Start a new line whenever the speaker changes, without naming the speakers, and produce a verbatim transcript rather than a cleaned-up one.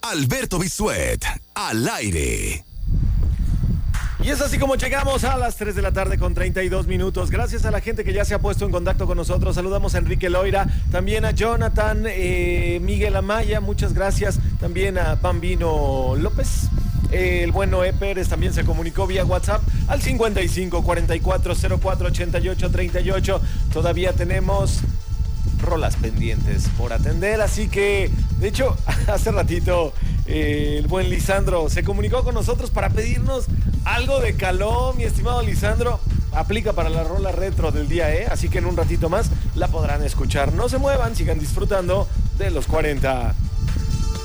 Alberto Bisuet, al aire.
Y es así como llegamos a las tres de la tarde con treinta y dos minutos. Gracias a la gente que ya se ha puesto en contacto con nosotros. Saludamos a Enrique Loira, también a Jonathan, eh, Miguel Amaya, muchas gracias. También a Bambino López. Eh, el bueno E. Pérez también se comunicó vía WhatsApp al cincuenta y cinco, cuarenta y cuatro, cero cuatro, ochenta y ocho, treinta y ocho. Todavía tenemos rolas pendientes por atender, así que, de hecho, hace ratito eh, el buen Lisandro se comunicó con nosotros para pedirnos algo de Caló, mi estimado Lisandro. Aplica para la rola retro del día, ¿eh? Así que en un ratito más la podrán escuchar. No se muevan, sigan disfrutando de los cuarenta.